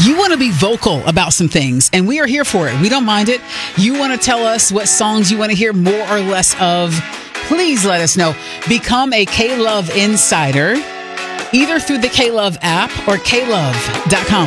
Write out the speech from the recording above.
You want to be vocal about some things, and we are here for it. We don't mind it. You want to tell us what songs you want to hear more or less of? Please let us know. Become a K-Love Insider, either through the K-Love app or klove.com.